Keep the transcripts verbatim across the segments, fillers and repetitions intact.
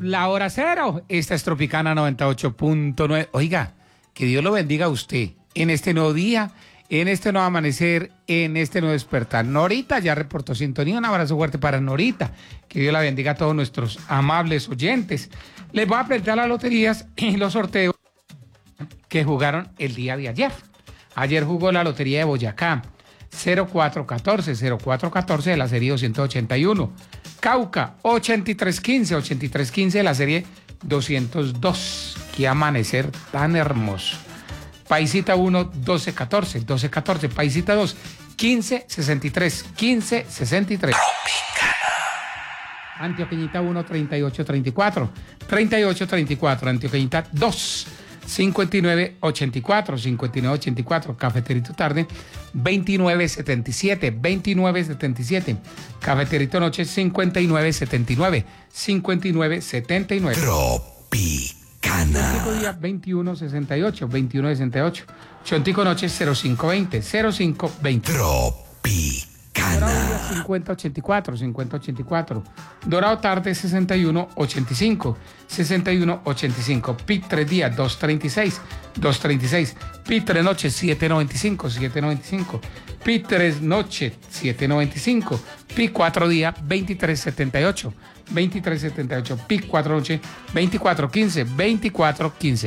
la hora cero. Esta es Tropicana noventa y ocho punto nueve. Oiga, que Dios lo bendiga a usted en este nuevo día, en este nuevo amanecer, en este nuevo despertar. Norita ya reportó sintonía. Un abrazo fuerte para Norita. Que Dios la bendiga a todos nuestros amables oyentes. Les voy a presentar las loterías y los sorteos que jugaron el día de ayer. Ayer jugó la Lotería de Boyacá. cero cuatro catorce, cero cuatro catorce de la serie doscientos ochenta y uno. Cauca, ochenta y tres quince, ochenta y tres quince de la serie doscientos dos. Qué amanecer tan hermoso. Paisita uno, doce catorce, doce catorce. Paisita dos, quince sesenta y tres, quince sesenta y tres. Antioqueñita uno, treinta y ocho treinta y cuatro, treinta y ocho treinta y cuatro. Antioqueñita dos, cincuenta y nueve ochenta y cuatro, cincuenta y nueve ochenta y cuatro. Cafeterito tarde, veintinueve setenta y siete, veintinueve setenta y siete. Cafeterito noche, cincuenta y nueve setenta y nueve, cincuenta y nueve setenta y nueve. Tropicana. Chontico día veintiuno sesenta y ocho, veintiuno sesenta y ocho. Chontico noche cero cinco veinte, cero cinco veinte. Tropicana. cincuenta ochenta y cuatro, cincuenta ochenta y cuatro. Dorado tarde sesenta y uno ochenta y cinco, sesenta y uno ochenta y cinco. Pic tres días dos treinta y seis, dos treinta y seis. Pic tres noche siete noventa y cinco, siete noventa y cinco. Pic tres noche siete noventa y cinco. Pic cuatro días veintitrés setenta y ocho, veintitrés setenta y ocho. Pic cuatro noche veinticuatro quince, veinticuatro quince.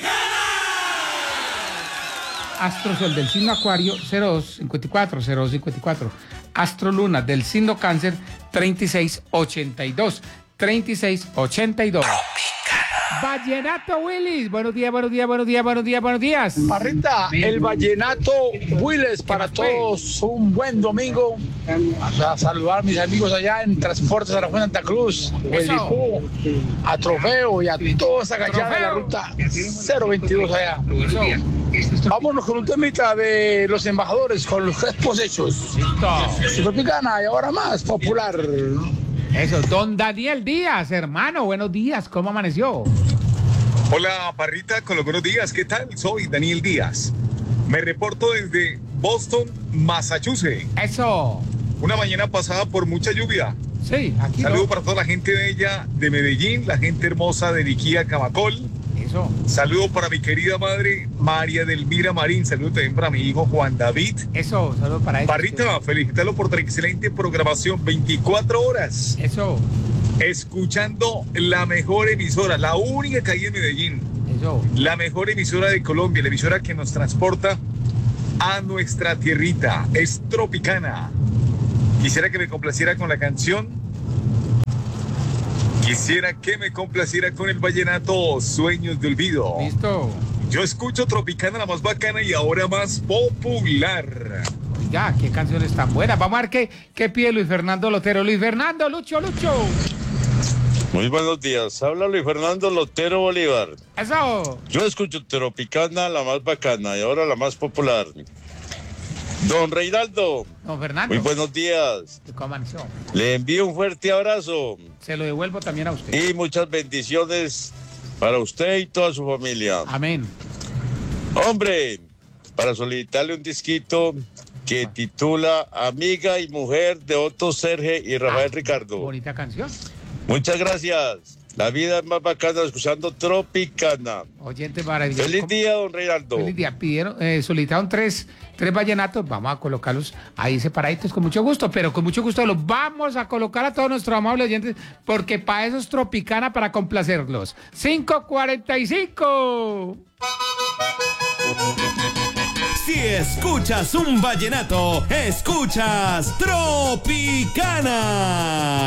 Astrosol del signo Acuario cero dos cincuenta y cuatro, cero dos cincuenta y cuatro. Astroluna del signo Cáncer treinta y seis ochenta y dos, treinta y seis ochenta y dos. Vallenato Willis, buenos días, buenos días, buenos días, buenos días, buenos días. Parrita, el Vallenato Willis para todos, un buen domingo. A saludar a mis amigos allá en Transportes a la Fuente Santa Cruz, Huelipú, a Trofeo y a toda esa gallada de la ruta cero veintidós allá. Eso. Vámonos con un temita de los embajadores, con los crespos hechos. Tropicana y ahora más popular. Eso, don Daniel Díaz, hermano, buenos días, ¿cómo amaneció? Hola, Parrita, con los buenos días, ¿qué tal? Soy Daniel Díaz. Me reporto desde Boston, Massachusetts. Eso. Una mañana pasada por mucha lluvia. Sí, aquí Saludo no. para toda la gente bella de Medellín, la gente hermosa de Niquía, Camacol. Eso. Saludo para mi querida madre María Delmira Marín. Saludo también para mi hijo Juan David. Eso, saludo para ellos. Parrita, felicitarlo por la excelente programación. veinticuatro horas. Eso. Escuchando la mejor emisora, la única que hay en Medellín. Eso. La mejor emisora de Colombia, la emisora que nos transporta a nuestra tierrita. Es Tropicana. Quisiera que me complaciera con la canción. Quisiera que me complaciera con el vallenato Sueños de Olvido. Listo. Yo escucho Tropicana, la más bacana y ahora más popular. Ya, qué canciones tan buenas. Vamos a ver qué, qué pide Luis Fernando Lotero. Luis Fernando, Lucho, Lucho. Muy buenos días. Habla Luis Fernando Lotero Bolívar. Eso. Yo escucho Tropicana, la más bacana y ahora la más popular. Don Reinaldo. Don Fernando. Muy buenos días. ¿Cómo amaneció? Le envío un fuerte abrazo. Se lo devuelvo también a usted. Y muchas bendiciones para usted y toda su familia. Amén. Hombre, para solicitarle un disquito que titula Amiga y Mujer de Otto Serge y Rafael Ah, Ricardo. Bonita canción. Muchas gracias. La vida es más bacana escuchando Tropicana. Oyente maravilloso. Feliz día, don Reinaldo. Feliz día. Pidieron, eh, solicitaron tres, tres vallenatos. Vamos a colocarlos ahí separaditos con mucho gusto, pero con mucho gusto los vamos a colocar a todos nuestros amables oyentes, porque para eso es Tropicana, para complacerlos. cinco cuarenta y cinco. Si escuchas un vallenato, escuchas Tropicana.